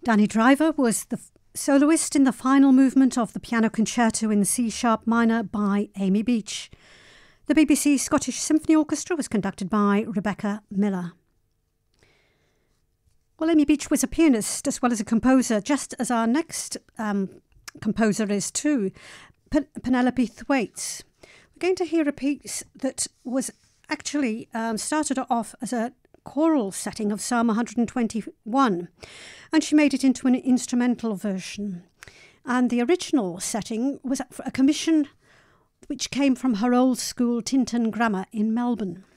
Danny Driver was the soloist in the final movement of the piano concerto in C-sharp minor by Amy Beach. The BBC Scottish Symphony Orchestra was conducted by Rebecca Miller. Well, Amy Beach was a pianist as well as a composer, just as our next composer is too, Penelope Thwaites. We're going to hear a piece that was actually started off as a choral setting of Psalm 121, and she made it into an instrumental version. And the original setting was a commission which came from her old school Tinton Grammar in Melbourne.